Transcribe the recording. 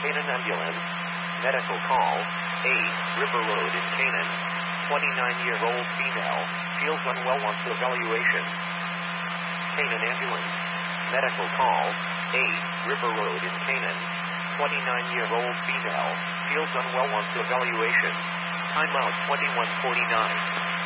Canaan Ambulance. Medical call. 8, River Road in Canaan. 29-year-old female. Feels unwell, wants evaluation. Canaan Ambulance. Medical call. 8, River Road in Canaan. 29-year-old female. Feels unwell, wants evaluation. Timeout 21:49.